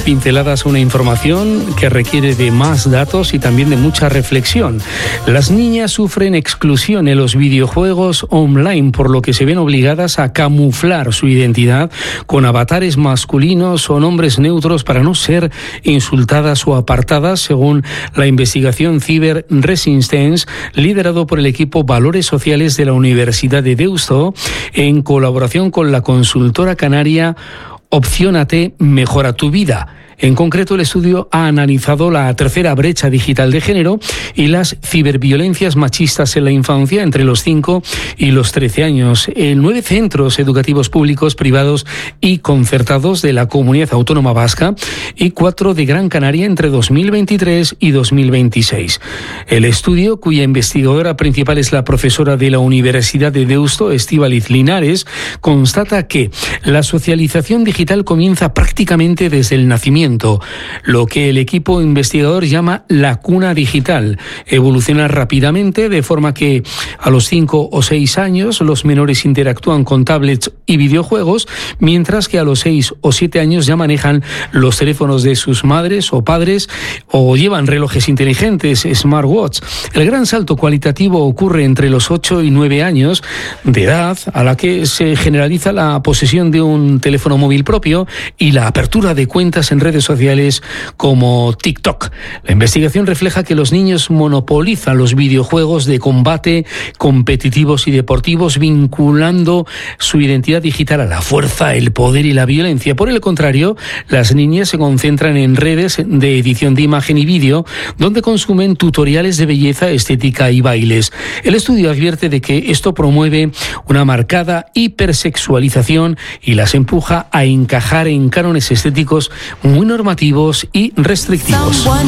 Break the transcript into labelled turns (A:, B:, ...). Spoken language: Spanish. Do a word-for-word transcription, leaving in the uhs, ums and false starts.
A: pinceladas a una información que requiere de más datos y también de mucha reflexión. Las niñas sufren exclusión en los videojuegos online, por lo que se ven obligadas a camuflar su identidad con avatares masculinos o nombres neutros para no ser insultadas o apartadas, según la investigación Cyber Resistance, liderado por el equipo Valores Sociales de la Universidad de Deusto, en colaboración con la consultora canaria Opciónate, mejora tu vida. En concreto, el estudio ha analizado la tercera brecha digital de género y las ciberviolencias machistas en la infancia entre los cinco y los trece años en nueve centros educativos públicos, privados y concertados de la Comunidad Autónoma Vasca y cuatro de Gran Canaria entre dos mil veintitrés y dos mil veintiséis. El estudio, cuya investigadora principal es la profesora de la Universidad de Deusto, Estíbaliz Linares, constata que la socialización digital comienza prácticamente desde el nacimiento, lo que el equipo investigador llama la cuna digital. Evoluciona rápidamente, de forma que a los cinco o seis años los menores interactúan con tablets y videojuegos, mientras que a los seis o siete años ya manejan los teléfonos de sus madres o padres o llevan relojes inteligentes, smartwatch. El gran salto cualitativo ocurre entre los ocho y nueve años de edad, a la que se generaliza la posesión de un teléfono móvil propio y la apertura de cuentas en redes sociales como TikTok. La investigación refleja que los niños monopolizan los videojuegos de combate competitivos y deportivos, vinculando su identidad digital a la fuerza, el poder y la violencia. Por el contrario, las niñas se concentran en redes de edición de imagen y vídeo, donde consumen tutoriales de belleza, estética y bailes. El estudio advierte de que esto promueve una marcada hipersexualización y las empuja a encajar en cánones estéticos muy normativos y restrictivos.